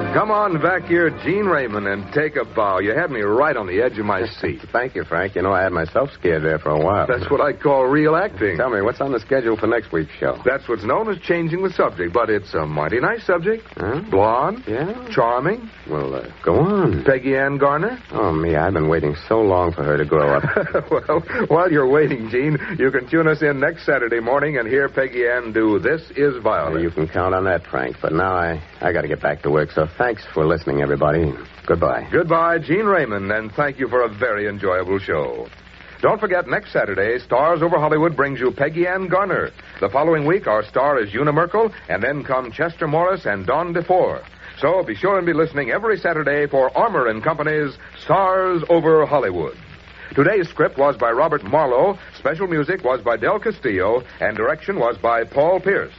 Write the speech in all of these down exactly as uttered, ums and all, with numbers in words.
Come on back here, Gene Raymond, and take a bow. You had me right on the edge of my seat. Thank you, Frank. You know, I had myself scared there for a while. That's what I call real acting. Tell me, what's on the schedule for next week's show? That's what's known as changing the subject, but it's a mighty nice subject. Huh? Blonde. Yeah? Charming. Well, uh, go on. Peggy Ann Garner. Oh, me, I've been waiting so long for her to grow up. Well, while you're waiting, Gene, you can tune us in next Saturday morning and hear Peggy Ann do This Is Violet. Well, you can count on that, Frank. But now I, I got to get back to work, so thanks for listening, everybody. Goodbye. Goodbye, Gene Raymond, and thank you for a very enjoyable show. Don't forget, next Saturday, Stars Over Hollywood brings you Peggy Ann Garner. The following week, our star is Una Merkel, and then come Chester Morris and Don DeFore. So be sure and be listening every Saturday for Armour and Company's Stars Over Hollywood. Today's script was by Robert Marlowe, special music was by Del Castillo, and direction was by Paul Pierce.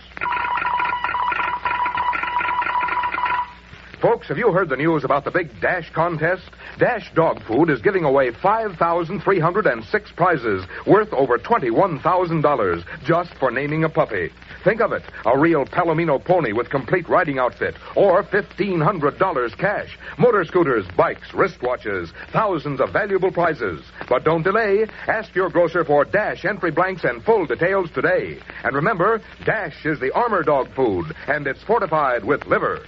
Folks, have you heard the news about the big Dash contest? Dash Dog Food is giving away five thousand three hundred six prizes worth over twenty-one thousand dollars just for naming a puppy. Think of it, a real Palomino pony with complete riding outfit, or fifteen hundred dollars cash, motor scooters, bikes, wristwatches, thousands of valuable prizes. But don't delay. Ask your grocer for Dash entry blanks and full details today. And remember, Dash is the Armour Dog Food, and it's fortified with liver.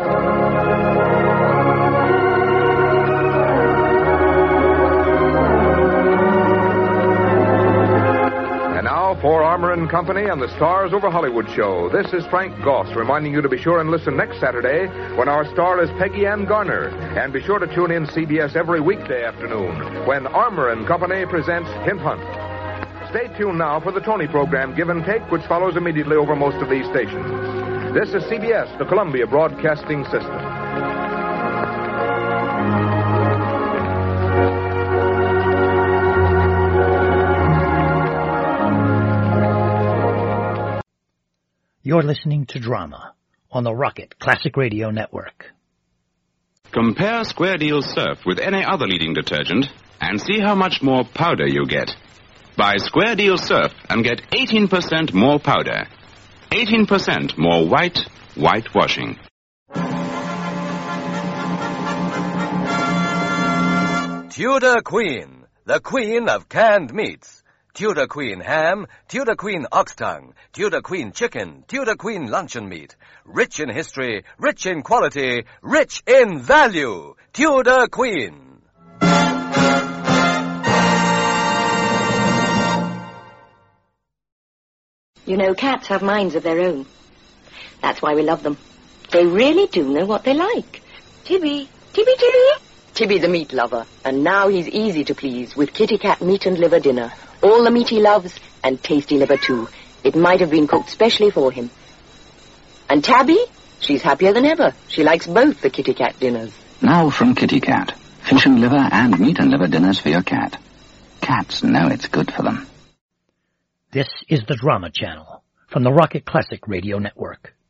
And now for Armour and Company and the Stars Over Hollywood show. This is Frank Goss reminding you to be sure and listen next Saturday when our star is Peggy Ann Garner. And be sure to tune in C B S every weekday afternoon when Armour and Company presents Hint Hunt. Stay tuned now for the Tony program, Give and Take, which follows immediately over most of these stations. This is C B S, the Columbia Broadcasting System. You're listening to Drama on the Rocket Classic Radio Network. Compare Square Deal Surf with any other leading detergent and see how much more powder you get. Buy Square Deal Surf and get eighteen percent more powder. eighteen percent more white, whitewashing. Tudor Queen, the queen of canned meats. Tudor Queen ham, Tudor Queen ox tongue, Tudor Queen chicken, Tudor Queen luncheon meat. Rich in history, rich in quality, rich in value. Tudor Queen. You know, cats have minds of their own. That's why we love them. They really do know what they like. Tibby, Tibby, Tibby. Tibby the meat lover, and now he's easy to please with Kitty Cat meat and liver dinner. All the meat he loves, and tasty liver too. It might have been cooked specially for him. And Tabby, she's happier than ever. She likes both the Kitty Cat dinners. Now from Kitty Cat, fish and liver and meat and liver dinners for your cat. Cats know it's good for them. This is the Drama Channel from the Rocket Classic Radio Network.